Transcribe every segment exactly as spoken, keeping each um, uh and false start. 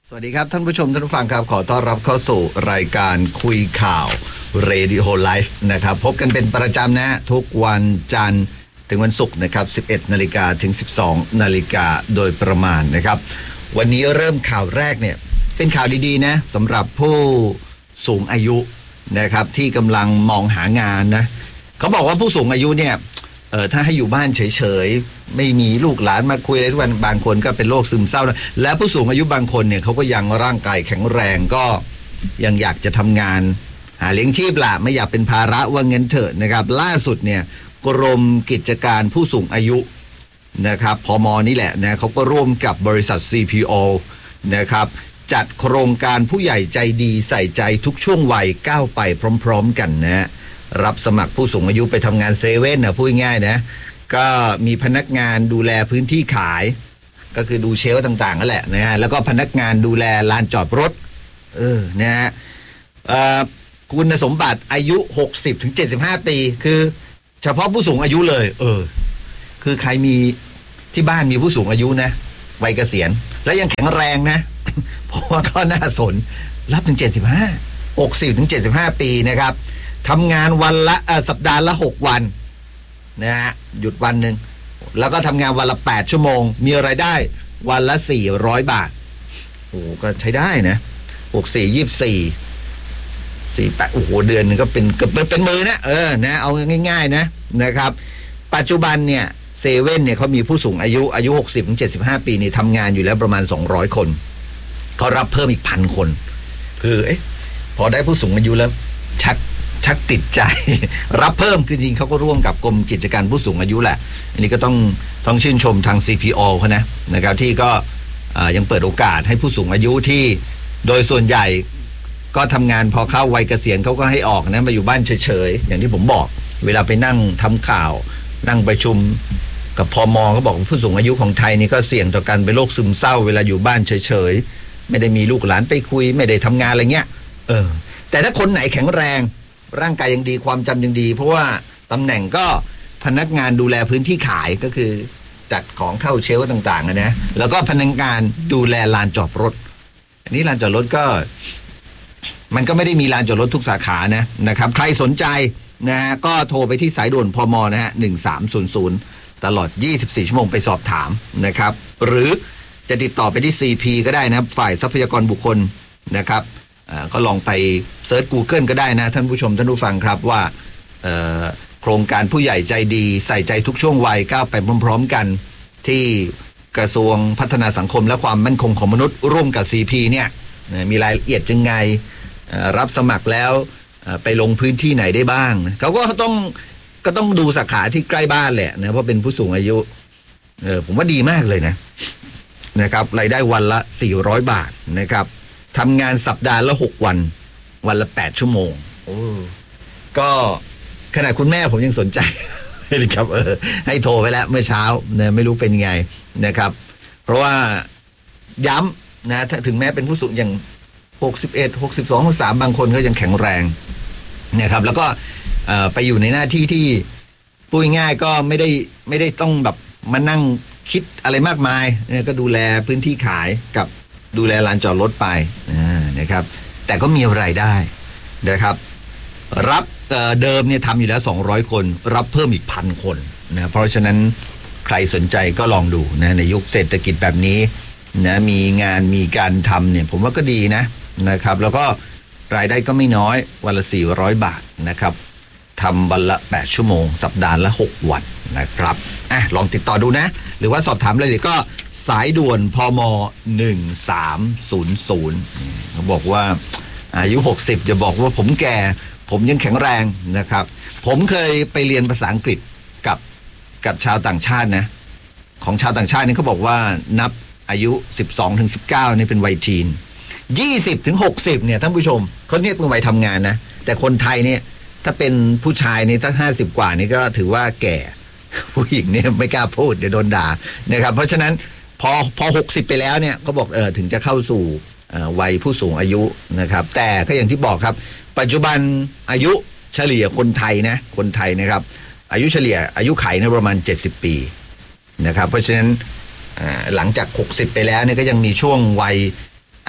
สวัสดีครับท่านผู้ชมท่านผู้ฟังครับขอต้อนรับเข้าสู่รายการคุยข่าว Radio Live นะครับพบกันเป็นประจำนะทุกวันจันทร์ถึงวันศุกร์นะครับสิบเอ็ดนาฬิกาถึงสิบสองนาฬิกาโดยประมาณนะครับวันนี้เริ่มข่าวแรกเนี่ยเป็นข่าวดีๆนะสำหรับผู้สูงอายุนะครับที่กำลังมองหางานนะเขาบอกว่าผู้สูงอายุเนี่ยเออถ้าให้อยู่บ้านเฉยๆไม่มีลูกหลานมาคุยอะไรทุกวันบางคนก็เป็นโรคซึมเศร้านะและผู้สูงอายุบางคนเนี่ยเขาก็ยังร่างกายแข็งแรงก็ยังอยากจะทำงานหาเลี้ยงชีพละไม่อยากเป็นภาระว่าเงินเถอะนะครับล่าสุดเนี่ยกรมกิจการผู้สูงอายุนะครับพม.นี่แหละนะเขาก็ร่วมกับบริษัท ซี พี โอ นะครับจัดโครงการผู้ใหญ่ใจดีใส่ใจทุกช่วงวัยก้าวไปพร้อมๆกันนะรับสมัครผู้สูงอายุไปทำงานเซเว่นนะพูดง่ายๆนะก็มีพนักงานดูแลพื้นที่ขายก็คือดูเชลฟ์ต่างๆนั่นแหละนะฮะแล้วก็พนักงานดูแลลานจอดรถเออนะฮะคุณสมบัติอายุ หกสิบถึงเจ็ดสิบห้า ปีคือเฉพาะผู้สูงอายุเลยเออคือใครมีที่บ้านมีผู้สูงอายุนะวัยเกษียณแล้วยังแข็งแรงนะเพราะว่าก็น่าสนรับถึงเจ็ดสิบห้า หกสิบถึงเจ็ดสิบห้าปีนะครับทำงานวันละสัปดาห์ละหกวันนะฮะหยุดวันหนึ่งแล้วก็ทำงานวันละแปดชั่วโมงมีรายได้วันละสี่ร้อยบาทโอ้ก็ใช้ได้นะหก สี่ ยี่สิบสี่ สี่ แปดโอ้โหเดือนนึงก็เป็นเกือบเป็นมือนะเออนะเอาง่ายๆนะนะครับปัจจุบันเนี่ยเซเว่นเนี่ยเขามีผู้สูงอายุอายุ หกสิบถึงเจ็ดสิบห้า ปีนี่ทำงานอยู่แล้วประมาณสองร้อยคนเขารับเพิ่มอีกพันคนคือเอ๊ะพอได้ผู้สูงอายุแล้วชักชักติดใจรับเพิ่มคือจริงเขาก็ร่วมกับกรมกิจการผู้สูงอายุแหละอันนี้ก็ต้องต้องชื่นชมทาง ซี พี โอ เขานะนะครับที่ก็ยังเปิดโอกาสให้ผู้สูงอายุที่โดยส่วนใหญ่ก็ทำงานพอเข้าวัยเกษียณเขาก็ให้ออกนะมาอยู่บ้านเฉยๆอย่างที่ผมบอกเวลาไปนั่งทำข่าวนั่งประชุมกับพม.เขาบอกผู้สูงอายุของไทยนี่ก็เสี่ยงต่อการเป็นโรคซึมเศร้าเวลาอยู่บ้านเฉยๆไม่ได้มีลูกหลานไปคุยไม่ได้ทำงานอะไรเงี้ยเออแต่ถ้าคนไหนแข็งแรงร่างกายยังดีความจำยังดีเพราะว่าตำแหน่งก็พนักงานดูแลพื้นที่ขายก็คือจัดของเข้าเชลฟ์ต่างๆนะแล้วก็พนักงานดูแลลานจอดรถอันนี้ลานจอดรถก็มันก็ไม่ได้มีลานจอดรถทุกสาขานะนะครับใครสนใจนะฮะก็โทรไปที่สายด่วนพม.นะฮะหนึ่งสามศูนย์ศูนย์ตลอดยี่สิบสี่ชั่วโมงไปสอบถามนะครับหรือจะติดต่อไปที่ ซี พี ก็ได้นะฝ่ายทรัพยากรบุคคลนะครับก็ลองไปเซิร์ช Google ก็ได้นะท่านผู้ชมท่านผู้ฟังครับว่าโครงการผู้ใหญ่ใจดีใส่ใจทุกช่วงวัยก้าวไปพร้อมๆกันที่กระทรวงพัฒนาสังคมและความมั่นคงของมนุษย์ร่วมกับ ซี พี เนี่ยมีรายละเอียดยังไงรับสมัครแล้วไปลงพื้นที่ไหนได้บ้างเขาก็ต้องก็ต้องดูสาขาที่ใกล้บ้านแหละนะเพราะเป็นผู้สูงอายุเออผมว่าดีมากเลยนะนะครับรายได้วันละสี่ร้อยบาทนะครับทำงานสัปดาห์ละหกวันวันละแปดชั่วโมงโอ้ก็ขนาดคุณแม่ผมยังสนใจนะครับเออให้โทรไปแล้วเมื่อเช้านะไม่รู้เป็นไงนะครับเพราะว่าย้ำนะถึงแม้เป็นผู้สูงอย่างหกสิบเอ็ด หกสิบสอง หกสิบสามบางคนก็ยังแข็งแรงนะครับแล้วก็ไปอยู่ในหน้าที่ที่พูดง่ายก็ไม่ได้ไม่ได้ต้องแบบมานั่งคิดอะไรมากมายเนี่ยก็ดูแลพื้นที่ขายกับดูแลลานจอดรถไปนะครับแต่ก็มีรายได้นะครับรับเเดิมเนี่ยทำอยู่แล้วสองร้อยคนรับเพิ่มอีกพันคนนะเพราะฉะนั้นใครสนใจก็ลองดูนะในยุคเศรษฐกิจแบบนี้นะมีงานมีการทำเนี่ยผมว่าก็ดีนะนะครับแล้วก็รายได้ก็ไม่น้อยวันละสี่ร้อยบาทนะครับทำวันละแปดชั่วโมงสัปดาห์ละหกวันนะครับอ่ะลองติดต่อดูนะหรือว่าสอบถามอะไรเลยก็สายด่วนพม.หนึ่งสามศูนย์ศูนย์เขาบอกว่าอายุหกสิบจะบอกว่าผมแก่ผมยังแข็งแรงนะครับผมเคยไปเรียนภาษาอังกฤษกับกับชาวต่างชาตินะของชาวต่างชาตินี่เขาบอกว่านับอายุสิบสองถึงสิบเก้านี่เป็นวัยทีนยี่สิบถึงหกสิบเนี่ยท่านผู้ชมเขาเรียกเป็นวัยทำงานนะแต่คนไทยเนี่ยถ้าเป็นผู้ชายนี่ตั้งห้าสิบกว่านี่ก็ถือว่าแก่ผู้หญิงเนี่ยไม่กล้าพูดเดี๋ยวโดนด่านะครับเพราะฉะนั้นพอพอหกสิบไปแล้วเนี่ยเขาบอกเออถึงจะเข้าสู่วัยผู้สูงอายุนะครับแต่ก็อย่างที่บอกครับปัจจุบันอายุเฉลี่ยคนไทยนะคนไทยนะครับอายุเฉลี่ยอายุขัยนะประมาณเจ็ดสิบปีนะครับเพราะฉะนั้นหลังจากหกสิบไปแล้วเนี่ยก็ยังมีช่วงวัย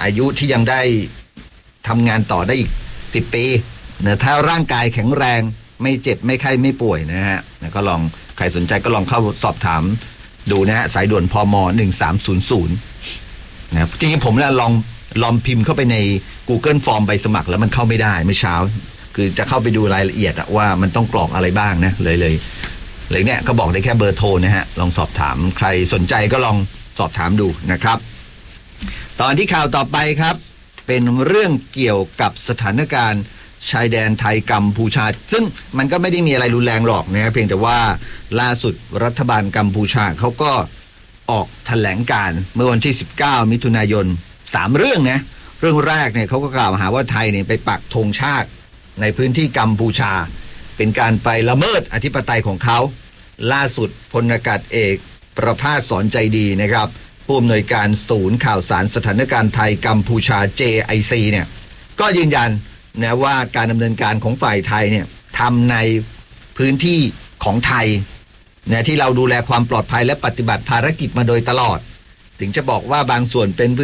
อายุที่ยังได้ทำงานต่อได้อีกสิบปีนะถ้าร่างกายแข็งแรงไม่เจ็บไม่ไข้ไม่ป่วยนะฮะก็ลองใครสนใจก็ลองเข้าสอบถามดูนะฮะสายด่วนพมหนึ่งสามศูนย์ศูนย์นะจริงๆผมแล้วลองลองพิมพ์เข้าไปใน Google Form ใบสมัครแล้วมันเข้าไม่ได้เมื่อเช้าคือจะเข้าไปดูรายละเอียดว่ามันต้องกรอกอะไรบ้างนะเลยเลยเลยเนี่ยก็บอกได้แค่เบอร์โทรนะฮะลองสอบถามใครสนใจก็ลองสอบถามดูนะครับตอนที่ข่าวต่อไปครับเป็นเรื่องเกี่ยวกับสถานการณ์ชายแดนไทยกัมพูชาซึ่งมันก็ไม่ได้มีอะไรรุนแรงหรอกนะเพียงแต่ว่าล่าสุดรัฐบาลกัมพูชาเขาก็ออกแถลงการเมื่อวันที่สิบเก้ามิถุนายนสามเรื่องนะเรื่องแรกเนี่ยเขาก็กล่าวหาว่าไทยเนี่ยไปปักธงชาติในพื้นที่กัมพูชาเป็นการไปละเมิดอธิปไตยของเขาล่าสุดพลอากาศเอกประภาสสอนใจดีนะครับผู้อำนวยการศูนย์ข่าวสารสถานการณ์ไทยกัมพูชา เจ ไอ ซี เนี่ยก็ยืนยันนะว่าการดำเนินการของฝ่ายไทยเนี่ยทำในพื้นที่ของไทยนะที่เราดูแลความปลอดภัยและปฏิบัติภารกิจมาโดยตลอดถึงจะบอกว่าบางส่วนเป็น